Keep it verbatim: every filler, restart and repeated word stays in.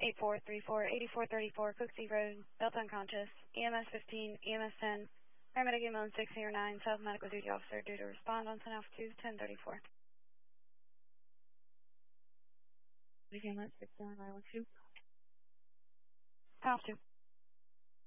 eight four three four, eighty-four thirty-four, Cooksey Road, Delta unconscious, E M S fifteen, E M S ten, paramedic ambulance six zero nine, South Medical Duty Officer due to respond on ten altitude ten thirty-four. Ambulance six zero nine one two. Altitude.